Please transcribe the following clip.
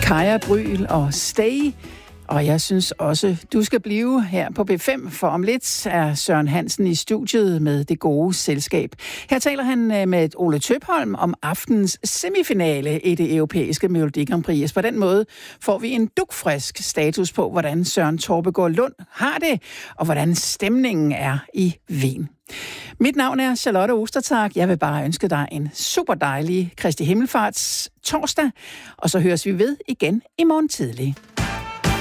Kaja Bryl og Stay. Og jeg synes også, du skal blive her på B5, for om lidt er Søren Hansen i studiet med Det Gode Selskab. Her taler han med Ole Tøpholm om aftens semifinale i det europæiske Melodi Grand Prix. På den måde får vi en dugfrisk status på, hvordan Søren Torpegaard Lund har det, og hvordan stemningen er i Wien. Mit navn er Charlotte Ostertag. Jeg vil bare ønske dig en super dejlig Kristi Himmelfarts torsdag, og så høres vi ved igen i morgen tidlig.